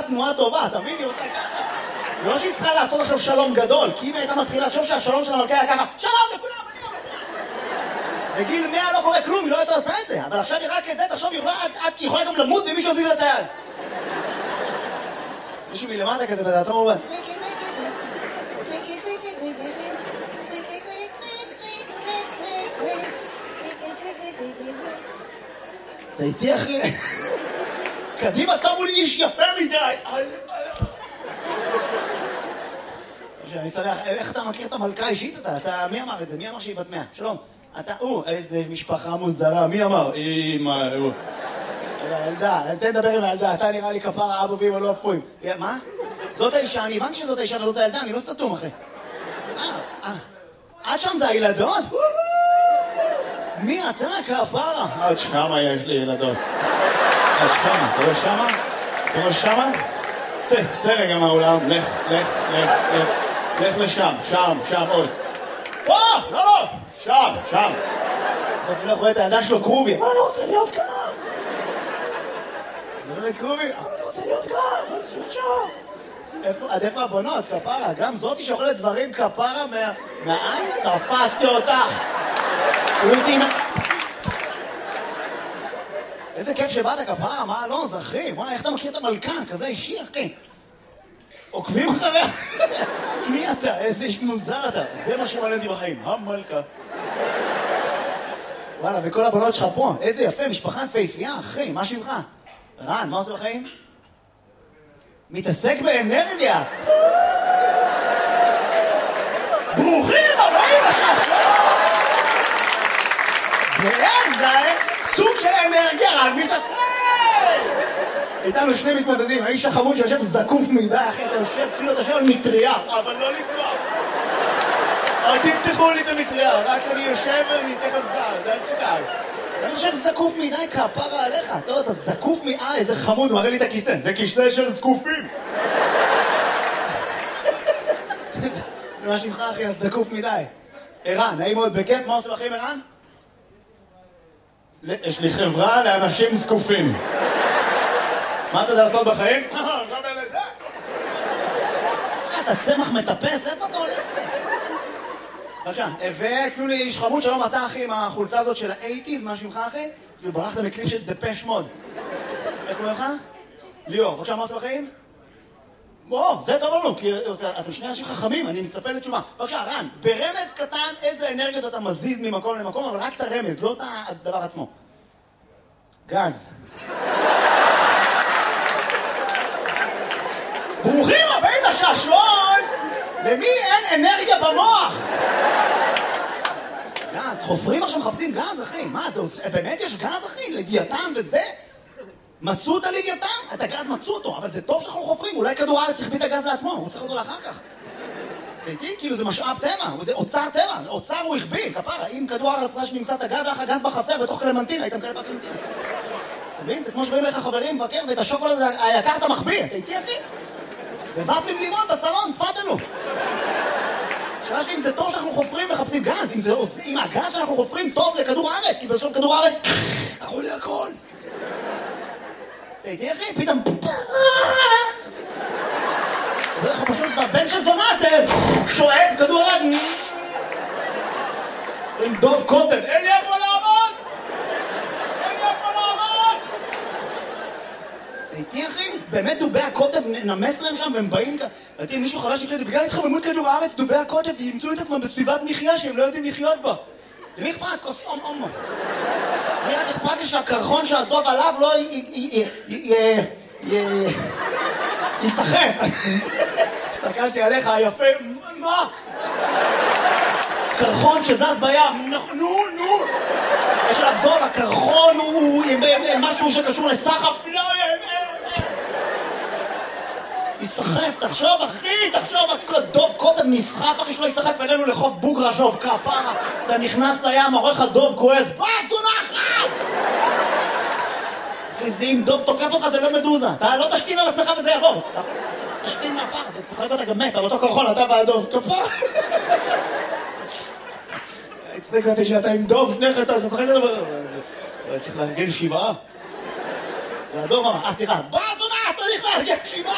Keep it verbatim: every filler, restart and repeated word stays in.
תנועה טובה, אתה מבין? היא עושה ככה. זה לא שהיא צריכה לעשות עכשיו שלום גדול, כי אם הייתה מתחילה לחשוב שהשלום שלה הולכה ככה, שלום לכולם, אני אומר. בגיל מאה לא קורה כלום, היא לא הייתה עושה את זה. אבל עכשיו היא רק את זה, תחשוב, את יכולה גם למות ומישהו עזיז את היד. מישהו מלמטה כזה בדעתו מובס. אתה איתי אחי? קדימה שמו לי איש יפה מדי. אני שמח, איך אתה מכיר את המלכה האישית אתה? אתה, מי אמר את זה? מי אמר שהיא בת מאה? שלום. אתה, או, איזה משפחה מוזרה, מי אמר? אמא, הוא. ילדה, תן לדבר עם הילדה, אתה נראה לי כפרה אבו ואמא לא אפויים. מה? זאת האישה, אני הבנתי שזאת האישה וזאת הילדה, אני לא סתום אחי. אה, אה, עד שם זה הילדות? מי אתה כפרה? עד שמה יש לי ילדות. עד שמה, אתה רואה שמה? אתה רואה שמה? צא, צא רגע מהאולם, לך, לך, לך, לך, לך לשם, שם, שם, עוד. פה, לא, לא, שם, שם. בסוף אני לא רואה את הילדה שלו קרובי, אבל אני רוצה להיות כאן. זה באמת קרובי, אבל אני רוצה להיות כאן, אני רוצה להיות שם. עד איפה הבנות, כפרה? גם זאתי שאוכלת דברים כפרה מהעין? תפסתי אותך. איזה כיף שבאת כפרה, מה לא, זה אחי, וואי, איך אתה מכיר את המלכה? כזה אישי, אחי. עוקבים אחריה? מי אתה? איזה איש מוזר אתה. זה מה שמעניין אותי בחיים, המלכה. וואלה, וכל הבנות שלך פה, איזה יפה, משפחה יפהפייה, אחי, מה שמך? רן, מה עושה בחיים? מתעסק באנרגיה. ברוכים הבאים עכשיו. ואין זה סוג של אנרגיה, רן מתעסק. איתנו שני מתמודדים, האיש החמוד שיושב זקוף מידי, אחי, אתה יושב, כאילו אתה יושב על מטריה, אבל לא לפתוח. אל תפתחו לי את המטריה, רק אני יושב ואני אתן על זר, אל תדאג. אני חושב זקוף מדי כפרה עליך, אתה יודע, אתה זקוף מדי, אה, איזה חמוד, מראה לי את הכיסא, זה כיסא של זקופים. מה שמך אחי, אז זקוף מדי. ערן, נעים מאוד בכיף, מה עושה בחיים ערן? יש לי חברה לאנשים זקופים. מה אתה יודע לעשות בחיים? גם אלה זה. אתה צמח מטפס, איפה אתה הולך? בבקשה, ותנו לי איש חמוד, שלום אתה אחי עם החולצה הזאת של ה-שמונים, מה שמך אחי? כאילו ברחת מקליפ של דפש מוד. איך קוראים לך? ליאור, בבקשה, מה עושה בחיים? בוא, זה טוב לנו, כי אתם שני אנשים חכמים, אני מצפה לתשובה. בבקשה, רן, ברמז קטן איזה אנרגיות אתה מזיז ממקום למקום, אבל רק את הרמז, לא את הדבר עצמו. גז. ברוכים הבאים לשעשועון! למי אין אנרגיה במוח? גז, חופרים עכשיו מחפשים גז, אחי. מה, זה עושה... באמת יש גז, אחי? לוויתן וזה? מצאו את הלוויתן? את הגז מצאו אותו, אבל זה טוב שאנחנו חופרים. אולי כדור הארץ צריך את הגז לעצמו, הוא צריך אותו לאחר כך. תהייתי, כאילו זה משאב טבע, זה אוצר טבע, אוצר הוא הכביל, כפרה. אם כדור הארץ ראה שנמצא את הגז, לך הגז בחצר בתוך קלמנטין, היית מקבל בקלמנטין. אתה מבין? זה כמו שבאים לך חברים מבקר, ואת השוקולד היקר אתה מחביא. תהייתי, אחי? ובפלים לימון בסלון, תפדלו. שאלה שלי אם זה טוב שאנחנו חופרים ומחפשים גז, אם, זה, אם הגז שאנחנו חופרים טוב לכדור הארץ, כי בסוף כדור הארץ, הכל לי הכל. תהייתי אחי, פתאום... אנחנו פשוט בבן של זונה זה שואב כדור הארץ. עם דוב קוטן, אין לי איפה לעמוד! אין לי איפה לעמוד! תהייתי אחי, באמת דובי הקוטב נמס להם שם והם באים כאן. ראיתי אם מישהו חרש נכנס, בגלל התחממות כדור הארץ, דובי הקוטב ימצאו את עצמם בסביבת מחיה שהם לא יודעים לחיות בה. למי אכפת? כוס אום אומו. אני רק אכפת לי שהקרחון שהדוב עליו לא יסחף. הסתכלתי עליך היפה, מה? קרחון שזז בים, נו, נו. יש עליו דוב, הקרחון הוא משהו שקשור לסחף, לא יסחף, תחשוב אחי, תחשוב, דוב קודם נסחף אחי שלא יסחף אלינו לחוף בוגרה שוב כפרה. אתה נכנס לים, עורך הדוב כועס, בת זונחת! אחי, זה אם דוב תוקף אותך זה לא מדוזה, אתה לא תשתין על עצמך וזה יעבור. תשתין מהפר, אתה צחק אותה גם מת, על אותו קרחון אתה והדוב, כפרה. הצחיק אותי שאתה עם דוב שניך, אתה צחק אותה, צריך לארגן שבעה. והדוב אמר, אה סליחה, בת זונחת, צריך לארגן שבעה!